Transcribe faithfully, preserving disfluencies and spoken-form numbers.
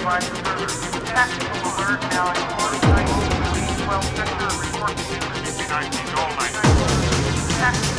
advised further. Tactical alert now in course nineteen, twelve sector report to nineteen all night. Tactical